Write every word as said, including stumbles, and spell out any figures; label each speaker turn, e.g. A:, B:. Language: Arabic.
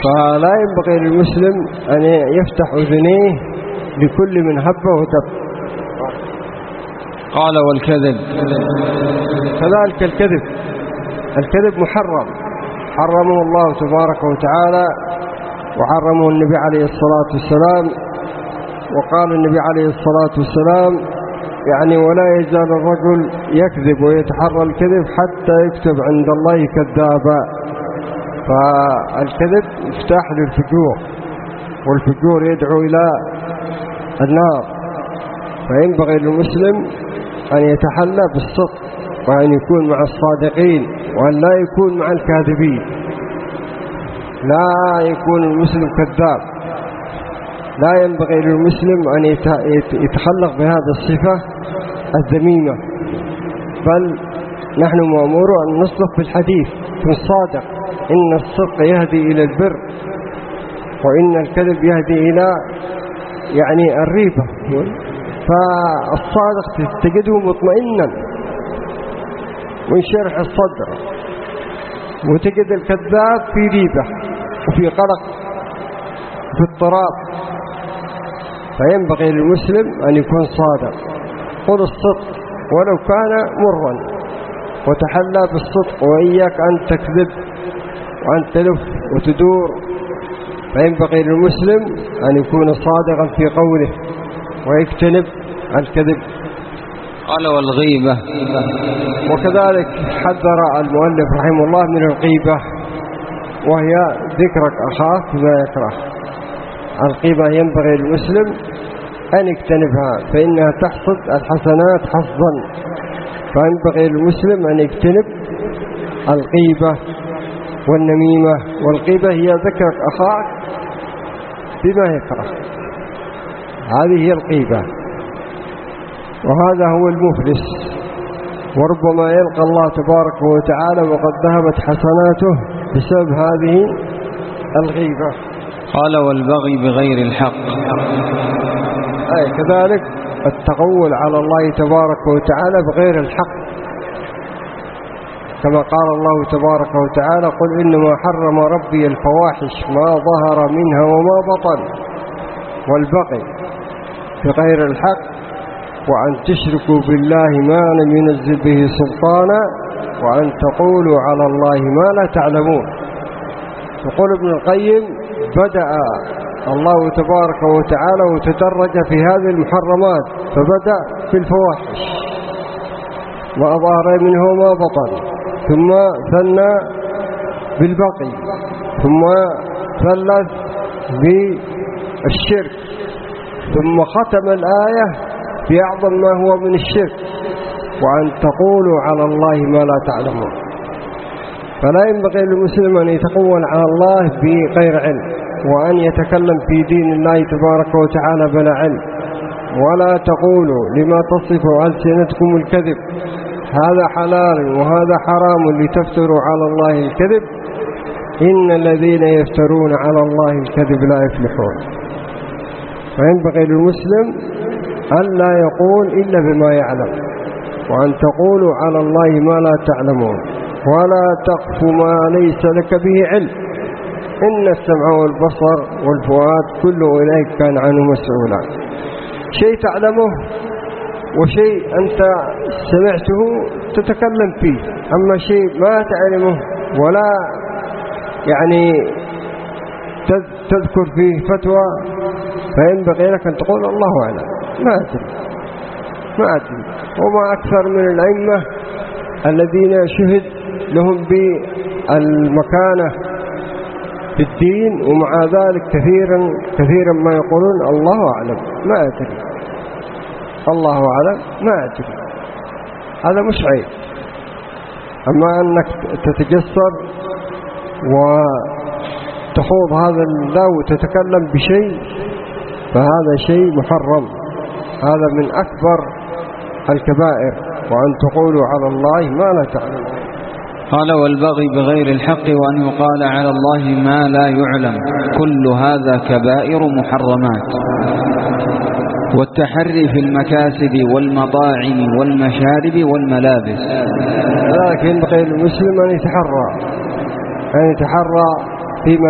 A: فلا ينبغي للمسلم أن يفتح أذنيه لكل من هب ودب.
B: قال والكذب
A: كذلك الكذب، الكذب محرم، حرمه الله تبارك وتعالى وحرمه النبي عليه الصلاة والسلام. وقال النبي عليه الصلاة والسلام يعني ولا يزال الرجل يكذب ويتحرى الكذب حتى يكتب عند الله كذابا. فالكذب مفتاح للفجور، والفجور يدعو إلى النار. فينبغي للمسلم أن يتحلى بالصدق وأن يكون مع الصادقين وأن لا يكون مع الكاذبين. لا يكون المسلم كذاب، لا ينبغي للمسلم أن يتخلق بهذه الصفة الذميمة، بل نحن مأمور أن نصدق في الحديث، كن صادق، إن الصدق يهدي إلى البر وإن الكذب يهدي إلى يعني الريبة. فالصادق تجده مطمئنا وينشرح الصدر، وتجد الكذاب في ريبة وفي قلق وفي اضطراب. فينبغي للمسلم أن يكون صادق، قل الصدق ولو كان مرا، وتحلى بالصدق، وإياك أن تكذب وأن تلف وتدور. فينبغي للمسلم أن يكون صادقا في قوله ويجتنب الكذب.
B: قال والغيبة،
A: وكذلك حذر المؤلف رحمه الله من الغيبة، وهي ذكرك أخاك بما يكره. الغيبة ينبغي للمسلم أن يجتنبها فإنها تحصد الحسنات حصدا. فينبغي للمسلم أن يجتنب الغيبة والنميمة. والغيبة هي ذكرك أخاك بما يكره، هذه هي الغيبة. وهذا هو المفلس، وربما يلقى الله تبارك وتعالى وقد ذهبت حسناته بسبب هذه الغيبة.
B: قال والبغي بغير الحق،
A: أي كذلك التقول على الله تبارك وتعالى بغير الحق، كما قال الله تبارك وتعالى قل إنما حرم ربي الفواحش ما ظهر منها وما بطن والبغي بغير الحق وأن تشركوا بالله ما لم ينزل به سلطانا وأن تقولوا على الله ما لا تعلمون. يقول ابن القيم بدأ الله تبارك وتعالى وتدرج في هذه المحرمات، فبدأ في الفواحش ما ظهر منه وما بطن، ثم ثنى بالبقي، ثم ثلث بالشرك، ثم ختم الآية بأعظم ما هو من الشرك وأن تقولوا على الله ما لا تعلمون. فلا ينبغي للمسلم أن يتقول على الله بغير علم، وأن يتكلم في دين الله تبارك وتعالى بلا علم. ولا تقولوا لما تصف ألسنتكم الكذب هذا حلال وهذا حرام لتفتروا على الله الكذب إن الذين يفترون على الله الكذب لا يفلحون. فينبغي للمسلم أن لا يقول إلا بما يعلم، وأن تقولوا على الله ما لا تعلمون، ولا تقف ما ليس لك به علم إن السمع والبصر والفؤاد كل إليك كان عنه مسؤولا. شيء تعلمه وشيء أنت سمعته تتكلم فيه، أما شيء ما تعلمه ولا يعني تذكر فيه فتوى فينبغي لك أن تقول الله أعلم ما أدري ما أدري. وما أكثر من الأئمة الذين شهد لهم بالمكانة في الدين ومع ذلك كثيرا كثيرا ما يقولون الله أعلم ما أدري الله أعلم ما أدري. هذا مش عيب، أما أنك تتجسر وتخوض هذا اللو وتتكلم بشيء فهذا شيء محرم، هذا من أكبر الكبائر، وأن تقولوا على الله ما لا تعلمون.
B: قال والبغي بغير الحق وأن يقال على الله ما لا يعلم كل هذا كبائر محرمات. والتحري في المكاسب والمطاعم والمشارب والملابس،
A: لكن ينبغي للمسلم أن يتحرى أن يتحرى فيما